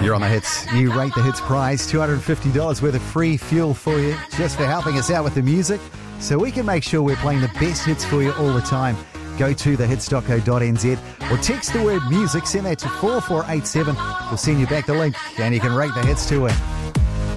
You're on the hits. You rate the hits prize, $250 worth of free fuel for you, just for helping us out with the music, so we can make sure we're playing the best hits for you all the time. Go to thehits.co.nz or text the word music, send that to 4487. We'll send you back the link and you can rate the hits to it.